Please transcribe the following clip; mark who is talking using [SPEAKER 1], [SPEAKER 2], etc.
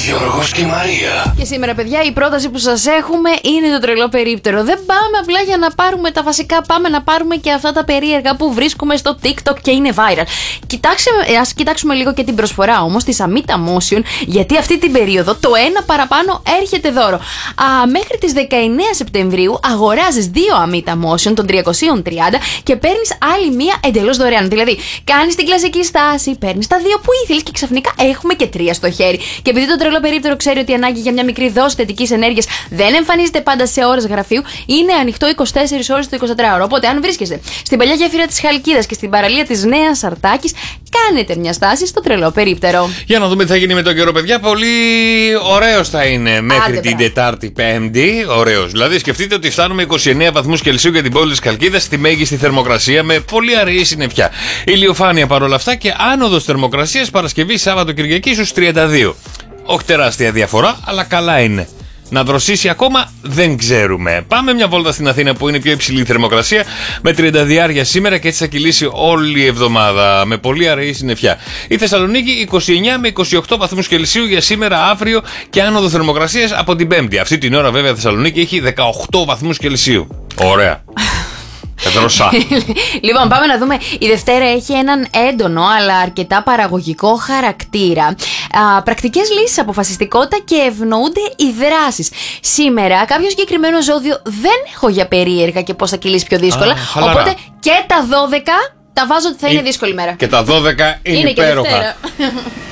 [SPEAKER 1] Γιώργος και Μαρία.
[SPEAKER 2] Και σήμερα, παιδιά, η πρόταση που σας έχουμε είναι το τρελό περίπτερο. Δεν πάμε απλά για να πάρουμε τα βασικά, πάμε να πάρουμε και αυτά τα περίεργα που βρίσκουμε στο TikTok και είναι viral. Ας κοιτάξουμε λίγο και την προσφορά όμως της Amita Motion, γιατί αυτή την περίοδο το ένα παραπάνω έρχεται δώρο. Μέχρι τις 19 Σεπτεμβρίου αγοράζεις 2 Amita Motion των 330 και παίρνεις άλλη μία εντελώς δωρεάν. Δηλαδή, κάνεις την κλασική στάση, παίρνεις τα 2 που ήθελες και ξαφνικά έχουμε και 3 στο χέρι. Και επειδή το τρελό περίπτερο ξέρει ότι η ανάγκη για μια μικρή δόση θετικής ενέργειας δεν εμφανίζεται πάντα σε ώρες γραφείου, είναι ανοιχτό 24 ώρες το 24ωρο. Οπότε, αν βρίσκεστε στην παλιά γέφυρα της Χαλκίδας και στην παραλία της Νέας Αρτάκης, κάνετε μια στάση στο τρελό περίπτερο.
[SPEAKER 3] Για να δούμε τι θα γίνει με τον καιρό, παιδιά. Πολύ ωραίος θα είναι μέχρι την Τετάρτη, Πέμπτη. Ωραίος. Δηλαδή, σκεφτείτε ότι φτάνουμε 29 βαθμούς Κελσίου για την πόλη της Χαλκίδας, στη μέγιστη θερμοκρασία, με πολύ αραιή συννεφιά. Ηλιοφάνεια παρόλα αυτά και άνοδος θερμοκρασίας Παρασκευή, Σάββατο, Κυριακή στους 32. Όχι τεράστια διαφορά, αλλά καλά είναι. Να δροσίσει ακόμα δεν ξέρουμε. Πάμε μια βόλτα στην Αθήνα που είναι πιο υψηλή θερμοκρασία με 32 σήμερα και έτσι θα κυλήσει όλη η εβδομάδα με πολύ αραιή συννεφιά. Η Θεσσαλονίκη 29 με 28 βαθμούς Κελσίου για σήμερα, αύριο και άνοδο θερμοκρασίας από την Πέμπτη. Αυτή την ώρα βέβαια η Θεσσαλονίκη έχει 18 βαθμούς Κελσίου. Ωραία.
[SPEAKER 2] Λοιπόν, πάμε να δούμε. Η Δευτέρα έχει έναν έντονο αλλά αρκετά παραγωγικό χαρακτήρα. Πρακτικές λύσεις, αποφασιστικότητα και ευνοούνται οι δράσεις. Σήμερα κάποιο συγκεκριμένο ζώδιο δεν έχω για περίεργα και πώς θα κυλήσει πιο δύσκολα. Οπότε και τα 12 τα βάζω ότι θα είναι δύσκολη μέρα.
[SPEAKER 3] Και τα 12 είναι υπέροχα.